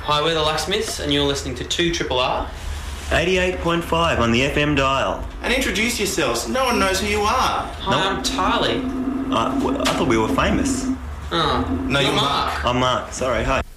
Hi, we're the Locksmiths, and you're listening to 2RRR. 88.5 on the FM dial. And introduce yourselves. No one knows who you are. Hi, I'm Tarly. I thought we were famous. Oh, No, you're Mark. I'm Mark. Sorry, hi.